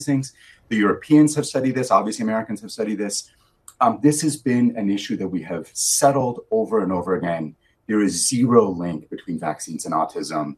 things. The Europeans have studied this. Obviously, Americans have studied this. This has been an issue that we have settled over and over again. There is zero link between vaccines and autism.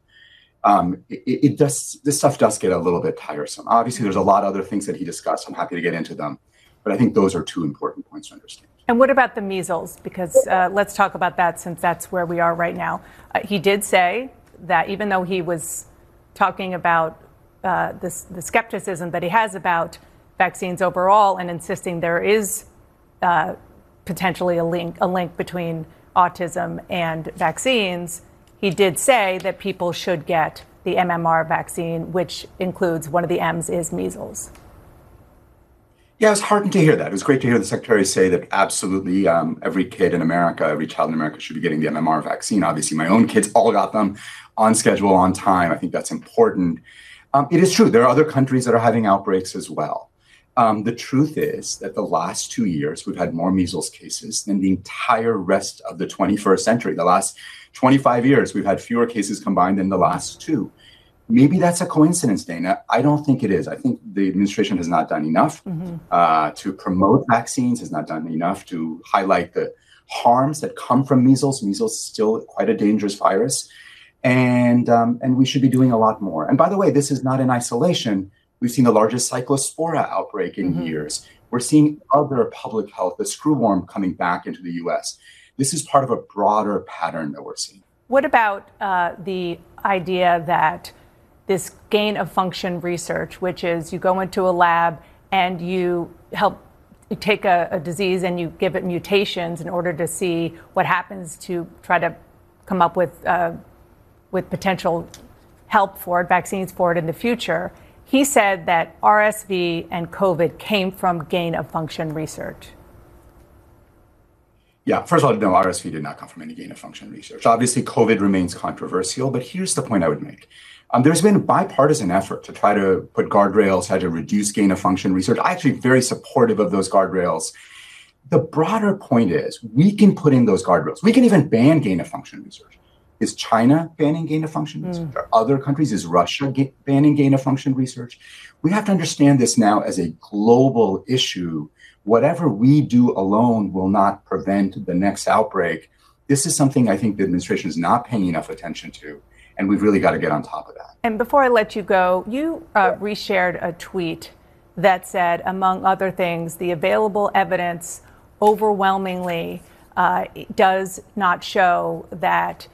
This stuff does get a little bit tiresome. Obviously, there's a lot of other things that he discussed. I'm happy to get into them. But I think those are two important points to understand. And what about the measles? Because let's talk about that, since that's where we are right now. He did say that even though he was talking about the skepticism that he has about vaccines overall and insisting there is potentially a link between autism and vaccines, he did say that people should get the MMR vaccine, which includes one of the M's is measles. Yeah, it was heartening to hear that. It was great to hear the secretary say that absolutely every kid in America, every child in America should be getting the MMR vaccine. Obviously, my own kids all got them on schedule, on time. I think that's important. It is true. There are other countries that are having outbreaks as well. The truth is that the last 2 years, we've had more measles cases than the entire rest of the 21st century. The last 25 years, we've had fewer cases combined than the last two. Maybe that's a coincidence, Dana. I don't think it is. I think the administration has not done enough to promote vaccines, has not done enough to highlight the harms that come from measles. Measles is still quite a dangerous virus. And we should be doing a lot more. And by the way, this is not in isolation. We've seen the largest cyclospora outbreak in years. We're seeing other public health, the screwworm, coming back into the U.S. This is part of a broader pattern that we're seeing. What about the idea that this gain of function research, which is you go into a lab and you take a disease and you give it mutations in order to see what happens to try to come up with potential help for it, vaccines for it in the future. He said that RSV and COVID came from gain of function research. Yeah, first of all, no, RSV did not come from any gain of function research. Obviously, COVID remains controversial, but here's the point I would make. There's been a bipartisan effort to try to put guardrails, how to reduce gain of function research. I'm actually very supportive of those guardrails. The broader point is we can put in those guardrails. We can even ban gain of function research. Is China banning gain of function research? Are other countries? Is Russia banning gain of function research? We have to understand this now as a global issue. Whatever we do alone will not prevent the next outbreak. This is something I think the administration is not paying enough attention to, and we've really got to get on top of that. And before I let you go, you reshared a tweet that said, among other things, the available evidence overwhelmingly does not show that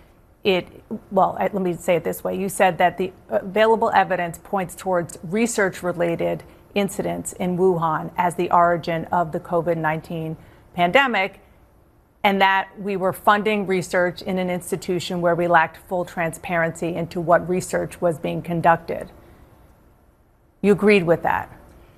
let me say it this way. You said that the available evidence points towards research-related incidents in Wuhan as the origin of the COVID-19 pandemic, and that we were funding research in an institution where we lacked full transparency into what research was being conducted. You agreed with that?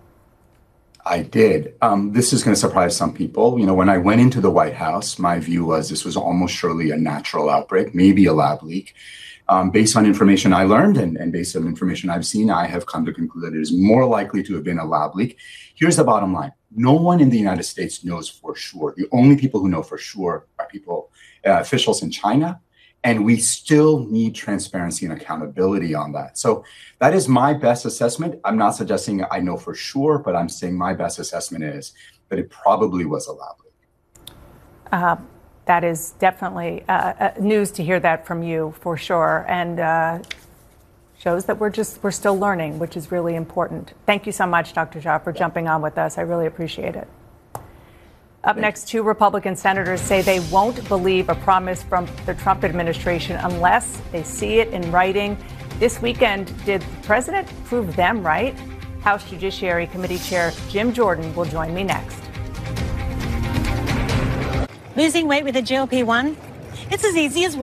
I did. This is going to surprise some people. You know, when I went into the White House, my view was this was almost surely a natural outbreak, maybe a lab leak. Based on information I learned and based on information I've seen, I have come to conclude that it is more likely to have been a lab leak. Here's the bottom line. No one in the United States knows for sure. The only people who know for sure are officials in China. And we still need transparency and accountability on that. So that is my best assessment. I'm not suggesting I know for sure, but I'm saying my best assessment is that it probably was a lab leak. That is definitely news to hear that from you, for sure, and shows that we're still learning, which is really important. Thank you so much, Dr. Jha, for jumping on with us. I really appreciate it. Up next, 2 Republican senators say they won't believe a promise from the Trump administration unless they see it in writing. This weekend, did the president prove them right? House Judiciary Committee Chair Jim Jordan will join me next. Losing weight with a GLP-1? It's as easy as